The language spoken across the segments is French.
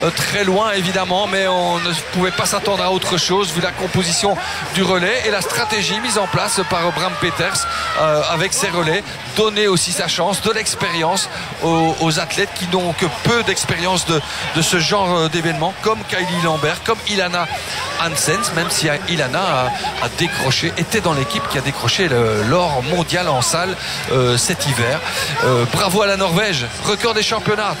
Très loin évidemment, mais on ne pouvait pas s'attendre à autre chose vu la composition du relais et la stratégie mise en place par Bram Peters avec ses relais, donner aussi sa chance, de l'expérience aux athlètes qui n'ont que peu d'expérience de ce genre d'événement, comme Kylie Lambert, comme Ilana Hansens, même si Ilana a décroché, était dans l'équipe qui a décroché l'or mondial en salle cet hiver. Bravo à la Norvège, record des championnats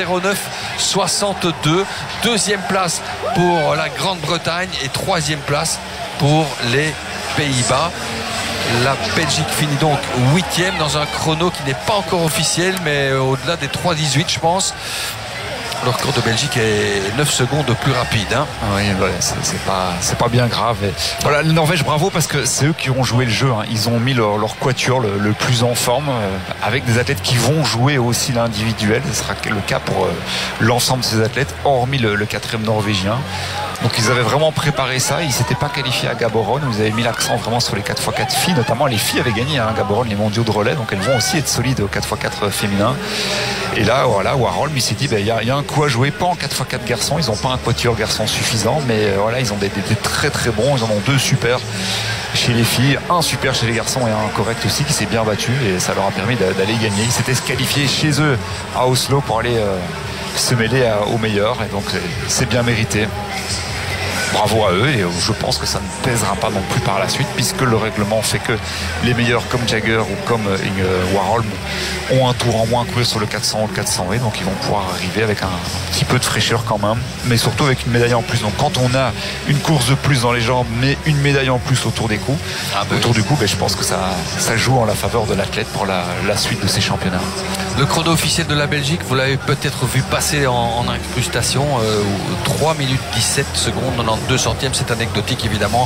3:09:62. Deuxième place pour la Grande-Bretagne et troisième place pour les Pays-Bas. La Belgique finit donc 8e dans un chrono qui n'est pas encore officiel, mais au-delà des 3:18 je pense. Le record de Belgique est 9 secondes plus rapide. Hein. Oui, ouais, c'est pas bien grave. Et voilà, la Norvège, bravo, parce que c'est eux qui ont joué le jeu. Hein. Ils ont mis leur quatuor le plus en forme, avec des athlètes qui vont jouer aussi l'individuel. Ce sera le cas pour l'ensemble de ces athlètes, hormis le quatrième norvégien. Donc ils avaient vraiment préparé ça. Ils ne s'étaient pas qualifiés à Gaborone. Ils avaient mis l'accent vraiment sur les 4x4 filles. Notamment les filles avaient gagné à Gaborone les mondiaux de relais. Donc elles vont aussi être solides au 4x4 féminin. Et là, voilà, Warhol il s'est dit, il y a un coup à jouer, pas en 4x4 garçons. Ils n'ont pas un quatuor garçon suffisant. Mais voilà, ils ont des très très bons. Ils en ont 2 super chez les filles, un super chez les garçons et un correct aussi qui s'est bien battu. Et ça leur a permis d'aller gagner. Ils s'étaient qualifiés chez eux à Oslo pour aller se mêler aux meilleurs. Et donc c'est bien mérité. Bravo à eux, et je pense que ça ne pèsera pas non plus par la suite, puisque le règlement fait que les meilleurs comme Jagger ou comme Warholm ont un tour en moins à courir sur le 400 ou le 400 et donc ils vont pouvoir arriver avec un petit peu de fraîcheur quand même, mais surtout avec une médaille en plus. Donc quand on a une course de plus dans les jambes, mais une médaille en plus autour du cou, je pense que ça joue en la faveur de l'athlète pour la suite de ces championnats. Le chrono officiel de la Belgique, vous l'avez peut-être vu passer en incrustation, 3 minutes 17 secondes, 92 centièmes, c'est anecdotique évidemment,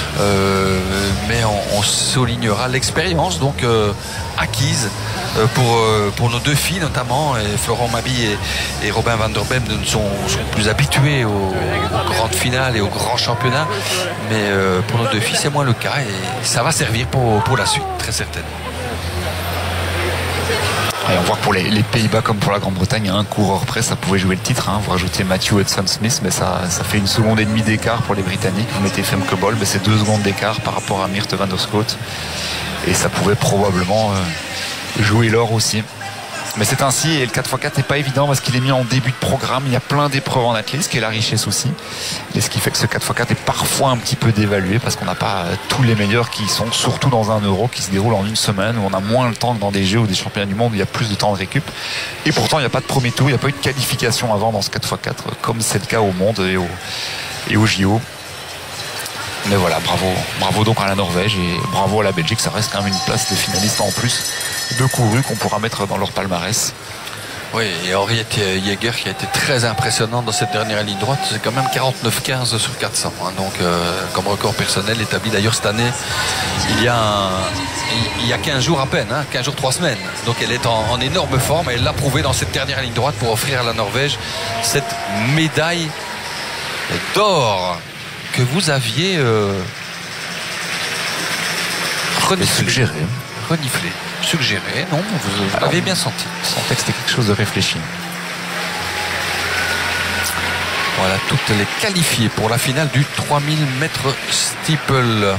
mais on soulignera l'expérience donc acquise pour nos 2 filles notamment, et Florent Maby et Robin van der Bem sont plus habitués aux grandes finales et aux grands championnats, mais pour nos 2 filles c'est moins le cas, et ça va servir pour la suite très certainement. Et on voit que pour les Pays-Bas comme pour la Grande-Bretagne, à un coureur près, ça pouvait jouer le titre. Vous rajoutez Matthew Hudson-Smith, mais ça fait 1,5 seconde d'écart pour les Britanniques. Vous mettez Femke Bol, c'est 2 secondes d'écart par rapport à Myrthe van der Schoot. Et ça pouvait probablement jouer l'or aussi. Mais c'est ainsi, et le 4x4 n'est pas évident parce qu'il est mis en début de programme. Il y a plein d'épreuves en athlète, ce qui est la richesse aussi. Et ce qui fait que ce 4x4 est parfois un petit peu dévalué parce qu'on n'a pas tous les meilleurs qui sont, surtout dans un Euro qui se déroule en une semaine, où on a moins le temps que dans des Jeux ou des championnats du monde où il y a plus de temps de récup. Et pourtant, il n'y a pas de premier tour, il n'y a pas eu de qualification avant dans ce 4x4, comme c'est le cas au monde et au JO. Mais voilà, bravo donc à la Norvège et bravo à la Belgique. Ça reste quand même une place de finaliste en plus de courus qu'on pourra mettre dans leur palmarès. Oui, et Henriette Jäger qui a été très impressionnante dans cette dernière ligne droite, c'est quand même 49,15 sur 400. Donc comme record personnel établi d'ailleurs cette année, il y a 15 jours à peine, 15 jours, 3 semaines. Donc elle est en énorme forme et elle l'a prouvé dans cette dernière ligne droite pour offrir à la Norvège cette médaille d'or que vous aviez suggéré, non, vous l'avez bien senti. Son texte est quelque chose de réfléchi. Voilà, toutes les qualifiées pour la finale du 3000 mètres steeple.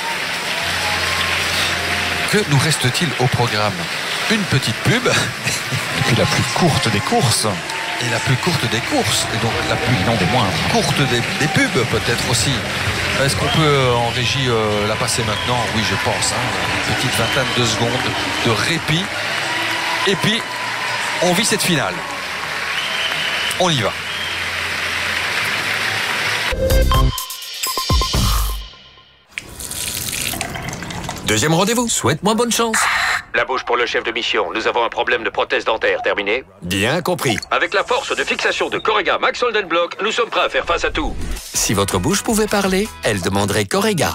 Que nous reste-t-il au programme? Une petite pub. Et puis la plus courte des courses. Et la plus courte des courses, et donc la plus des moindres. Courte des pubs peut-être aussi. Est-ce qu'on peut en régie la passer maintenant? Oui, je pense. Une petite vingtaine de secondes de répit. Et puis, on vit cette finale. On y va. Deuxième rendez-vous. Souhaite-moi bonne chance. La bouche pour le chef de mission. Nous avons un problème de prothèse dentaire. Terminé? Bien compris. Avec la force de fixation de Corega Max Oldenblock, nous sommes prêts à faire face à tout. Si votre bouche pouvait parler, elle demanderait Corega.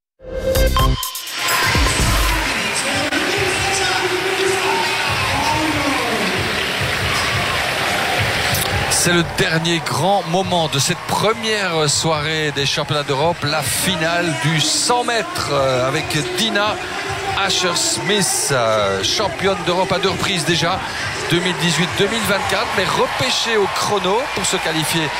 C'est le dernier grand moment de cette première soirée des championnats d'Europe, la finale du 100 mètres avec Dina Asher Smith, championne d'Europe à 2 reprises déjà, 2018-2024, mais repêchée au chrono pour se qualifier